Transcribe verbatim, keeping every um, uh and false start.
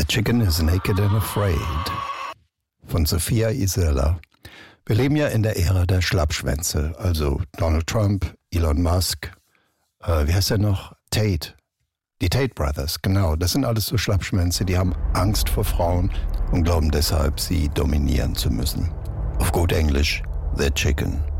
Chicken is Naked and Afraid von Sophia Isela. Wir leben ja in der Ära der Schlappschwänze, also Donald Trump, Elon Musk, äh, wie heißt er noch? Tate. Die Tate Brothers, genau. Das sind alles so Schlappschwänze, die haben Angst vor Frauen und glauben deshalb, sie dominieren zu müssen. Auf gut Englisch, they're chicken.